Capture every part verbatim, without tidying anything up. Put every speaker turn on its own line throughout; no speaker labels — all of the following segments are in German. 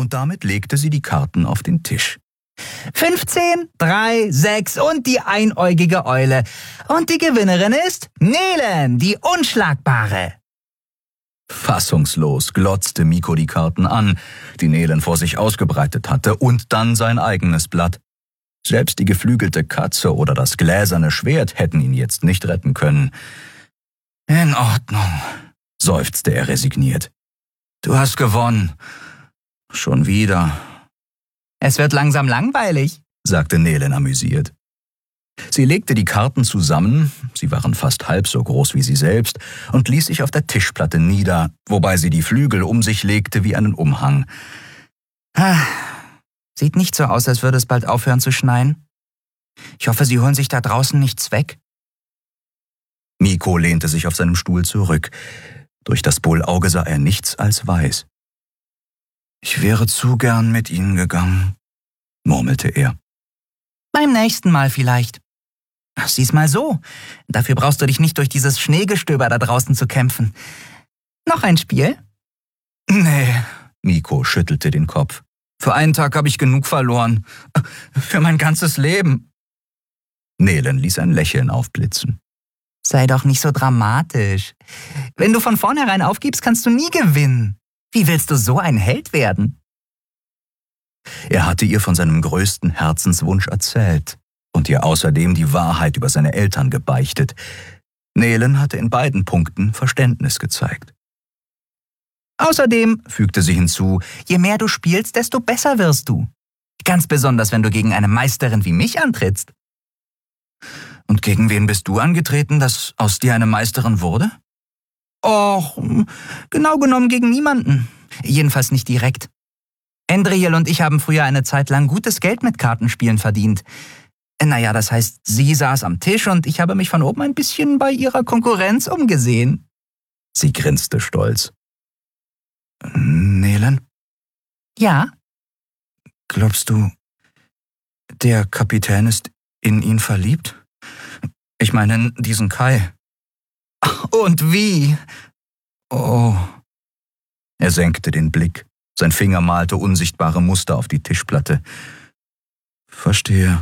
und damit legte sie die Karten auf den Tisch.
fünfzehn, drei, sechs und die einäugige Eule. Und die Gewinnerin ist Nelen, die Unschlagbare.
Fassungslos glotzte Miko die Karten an, die Nelen vor sich ausgebreitet hatte, und dann sein eigenes Blatt. Selbst die geflügelte Katze oder das gläserne Schwert hätten ihn jetzt nicht retten können. »In Ordnung«, seufzte er resigniert. »Du hast gewonnen. Schon wieder.«
»Es wird langsam langweilig«,
sagte Nelen amüsiert. Sie legte die Karten zusammen, sie waren fast halb so groß wie sie selbst, und ließ sich auf der Tischplatte nieder, wobei sie die Flügel um sich legte wie einen Umhang.
Ah, sieht nicht so aus, als würde es bald aufhören zu schneien. Ich hoffe, Sie holen sich da draußen nichts weg.
Miko lehnte sich auf seinem Stuhl zurück. Durch das Bullauge sah er nichts als weiß. »Ich wäre zu gern mit Ihnen gegangen«, murmelte er.
»Beim nächsten Mal vielleicht. Sieh's mal so, dafür brauchst du dich nicht durch dieses Schneegestöber da draußen zu kämpfen. Noch ein Spiel?«
»Nee«, Miko schüttelte den Kopf. »Für einen Tag habe ich genug verloren. Für mein ganzes Leben.« Nelen ließ ein Lächeln aufblitzen.
»Sei doch nicht so dramatisch. Wenn du von vornherein aufgibst, kannst du nie gewinnen. Wie willst du so ein Held werden?«
Er hatte ihr von seinem größten Herzenswunsch erzählt und ihr außerdem die Wahrheit über seine Eltern gebeichtet. Nelen hatte in beiden Punkten Verständnis gezeigt.
»Außerdem«, fügte sie hinzu, »je mehr du spielst, desto besser wirst du. Ganz besonders, wenn du gegen eine Meisterin wie mich antrittst.«
»Und gegen wen bist du angetreten, dass aus dir eine Meisterin wurde?«
»Och, genau genommen gegen niemanden. Jedenfalls nicht direkt. Endriel und ich haben früher eine Zeit lang gutes Geld mit Kartenspielen verdient. Naja, das heißt, sie saß am Tisch und ich habe mich von oben ein bisschen bei ihrer Konkurrenz umgesehen.«
Sie grinste stolz. »Nelen?«
»Ja?«
»Glaubst du, der Kapitän ist in ihn verliebt? Ich meine, in diesen Kai.«
»Und wie?«
»Oh.« Er senkte den Blick. Sein Finger malte unsichtbare Muster auf die Tischplatte. »Verstehe.«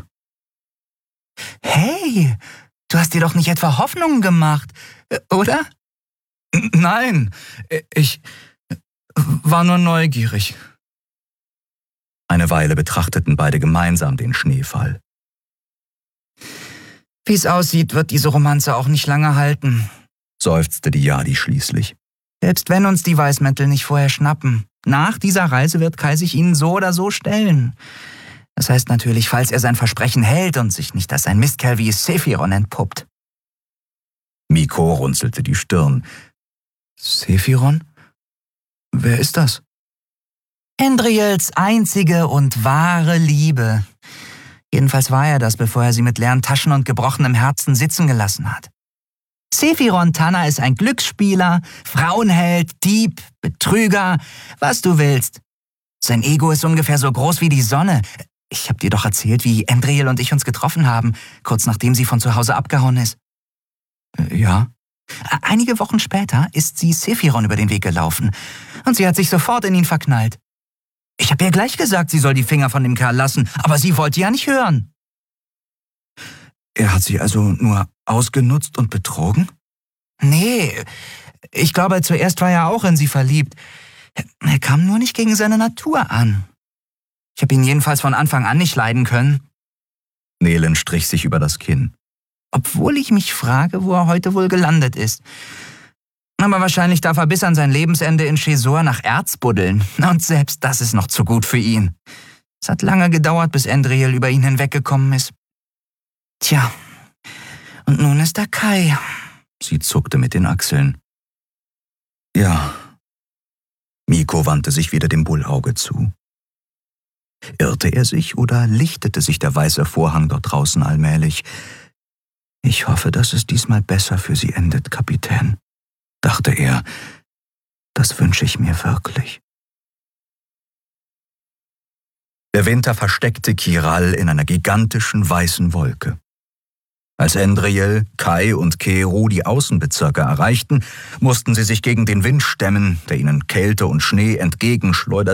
»Hey, du hast dir doch nicht etwa Hoffnungen gemacht, oder?«
»Nein, ich war nur neugierig.« Eine Weile betrachteten beide gemeinsam den Schneefall.
»Wie es aussieht, wird diese Romanze auch nicht lange halten«,
seufzte die Jadi schließlich.
»Selbst wenn uns die Weißmäntel nicht vorher schnappen. Nach dieser Reise wird Kai sich ihnen so oder so stellen. Das heißt natürlich, falls er sein Versprechen hält und sich nicht als ein Mistkerl wie Sephiron entpuppt.«
Miko runzelte die Stirn. »Sephiron? Wer ist das?«
»Endriels einzige und wahre Liebe. Jedenfalls war er das, bevor er sie mit leeren Taschen und gebrochenem Herzen sitzen gelassen hat. Sephiron Tanner ist ein Glücksspieler, Frauenheld, Dieb, Betrüger, was du willst. Sein Ego ist ungefähr so groß wie die Sonne. Ich hab dir doch erzählt, wie Endriel und ich uns getroffen haben, kurz nachdem sie von zu Hause abgehauen ist.«
»Ja?«
»Einige Wochen später ist sie Sephiron über den Weg gelaufen und sie hat sich sofort in ihn verknallt. Ich habe ihr gleich gesagt, sie soll die Finger von dem Kerl lassen, aber sie wollte ja nicht hören.«
»Er hat sie also nur ausgenutzt und betrogen?«
»Nee, ich glaube, zuerst war er auch in sie verliebt. Er kam nur nicht gegen seine Natur an. Ich habe ihn jedenfalls von Anfang an nicht leiden können.«
Nelen strich sich über das Kinn.
»Obwohl ich mich frage, wo er heute wohl gelandet ist. Aber wahrscheinlich darf er bis an sein Lebensende in Chesor nach Erz buddeln. Und selbst das ist noch zu gut für ihn. Es hat lange gedauert, bis Endriel über ihn hinweggekommen ist. Tja, und nun ist da Kai.«
Sie zuckte mit den Achseln. »Ja.« Miko wandte sich wieder dem Bullauge zu. Irrte er sich oder lichtete sich der weiße Vorhang dort draußen allmählich? »Ich hoffe, dass es diesmal besser für Sie endet, Kapitän«, dachte er. »Das wünsche ich mir wirklich.« Der Winter versteckte Kiral in einer gigantischen weißen Wolke. Als Endriel, Kai und Keru die Außenbezirke erreichten, mussten sie sich gegen den Wind stemmen, der ihnen Kälte und Schnee entgegenschleuderte